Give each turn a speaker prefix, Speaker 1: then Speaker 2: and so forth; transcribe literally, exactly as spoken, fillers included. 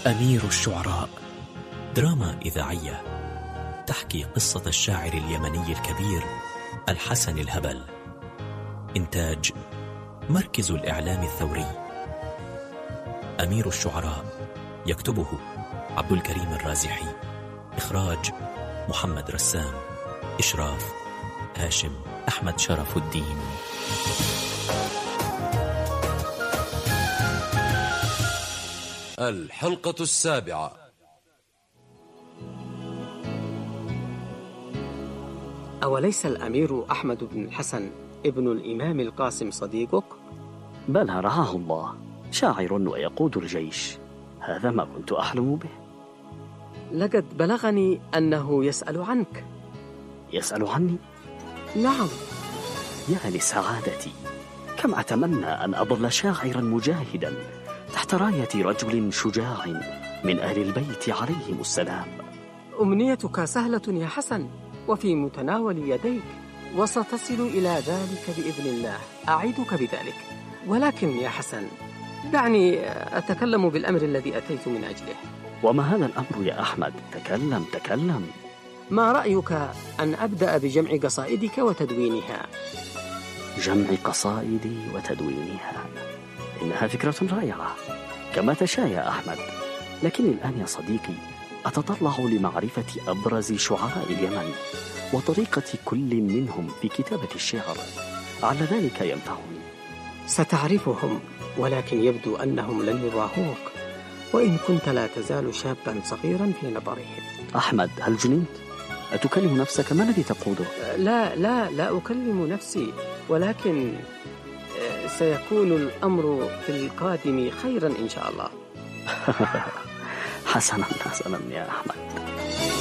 Speaker 1: أمير الشعراء، دراما إذاعية تحكي قصة الشاعر اليمني الكبير الحسن الهبل. إنتاج مركز الإعلام الثوري. أمير الشعراء يكتبه عبد الكريم الرازحي، إخراج محمد رسام، إشراف هاشم أحمد شرف الدين.
Speaker 2: الحلقة السابعة.
Speaker 3: أوليس الأمير أحمد بن الحسن ابن الإمام القاسم صديقك؟
Speaker 4: بلى، رعاه الله، شاعر ويقود الجيش. هذا ما كنت أحلم به.
Speaker 3: لقد بلغني أنه يسأل عنك.
Speaker 4: يسأل عني؟
Speaker 3: نعم.
Speaker 4: يا لسعادتي، كم أتمنى أن أظل شاعرا مجاهدا تحت راية رجل شجاع من أهل البيت عليهم السلام.
Speaker 3: أمنيتك سهلة يا حسن، وفي متناول يديك، وستصل إلى ذلك بإذن الله، أعدك بذلك. ولكن يا حسن، دعني أتكلم بالأمر الذي أتيت من أجله.
Speaker 4: وما هذا الأمر يا أحمد؟ تكلم تكلم.
Speaker 3: ما رأيك أن أبدأ بجمع قصائدك وتدوينها؟
Speaker 4: جمع قصائدي وتدوينها؟ إنها فكرة رائعة، كما تشاء يا أحمد. لكني الآن يا صديقي أتطلع لمعرفة أبرز شعراء اليمن وطريقة كل منهم في كتابة الشعر، على ذلك ينفعني.
Speaker 3: ستعرفهم، ولكن يبدو أنهم لن يضاهوك، وإن كنت لا تزال شابا صغيرا في نظرهم.
Speaker 4: أحمد، هل جننت؟ أتكلم نفسك؟ ما الذي تقوله؟
Speaker 3: لا لا لا أكلم نفسي، ولكن سيكون الأمر في القادم خيرا إن شاء الله.
Speaker 4: حسنا حسنا يا أحمد.